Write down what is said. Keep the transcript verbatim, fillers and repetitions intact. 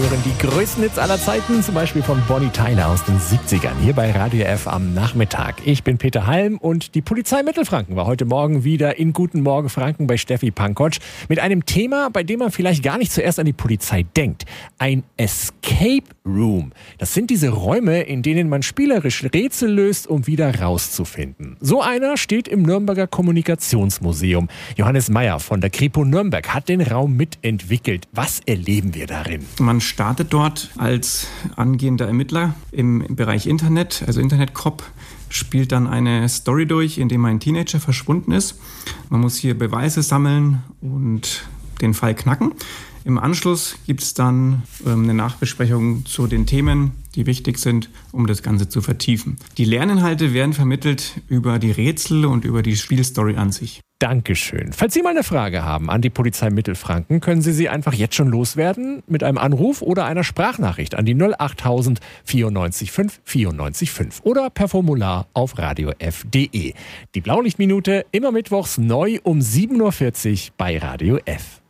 hören die größten Hits aller Zeiten, zum Beispiel von Bonnie Tyler aus den siebzigern, hier bei Radio F am Nachmittag. Ich bin Peter Halm und die Polizei Mittelfranken war heute Morgen wieder in Guten Morgen Franken bei Steffi Pankotsch mit einem Thema, bei dem man vielleicht gar nicht zuerst an die Polizei denkt. Ein Escape Room. Das sind diese Räume, in denen man spielerisch Rätsel löst, um wieder rauszufinden. So einer steht im Nürnberger Kommunikationsmuseum. Johannes Meyer von der Kripo Nürnberg hat den Raum mitentwickelt. Was erleben wir darin? Man startet dort als angehender Ermittler im Bereich Internet, also Internet-Cop, spielt dann eine Story durch, in dem ein Teenager verschwunden ist. Man muss hier Beweise sammeln und den Fall knacken. Im Anschluss gibt es dann ähm, eine Nachbesprechung zu den Themen, die wichtig sind, um das Ganze zu vertiefen. Die Lerninhalte werden vermittelt über die Rätsel und über die Spielstory an sich. Dankeschön. Falls Sie mal eine Frage haben an die Polizei Mittelfranken, können Sie sie einfach jetzt schon loswerden mit einem Anruf oder einer Sprachnachricht an die null achttausend vierundneunzig fünf vierundneunzig fünf oder per Formular auf radio f punkt de. Die Blaulichtminute immer mittwochs neu um sieben Uhr vierzig bei Radio F.